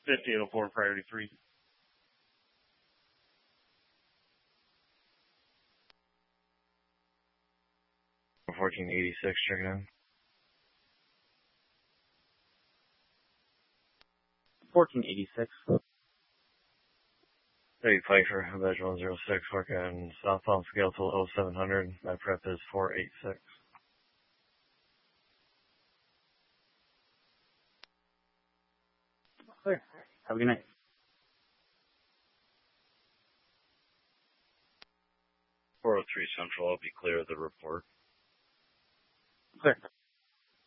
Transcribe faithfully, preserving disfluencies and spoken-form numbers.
fifty-eight oh four, priority three. fourteen eighty-six, checking in. fourteen eighty-six. Hey, Pfeiffer, Veg one zero six, working southbound scale till oh seven hundred. My prep is four eight six. Clear. Have a good night. four oh three Central, I'll be clear of the report. Clear.